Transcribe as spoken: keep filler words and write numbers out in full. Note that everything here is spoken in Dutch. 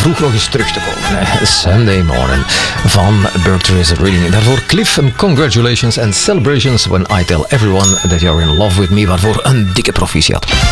vroeg nog eens terug te komen. Hè. Sunday Morning van Burke Tracer Reading. Daarvoor Cliff en Congratulations and Celebrations When I Tell Everyone That You're In Love With Me. Waarvoor een dikke proficiat.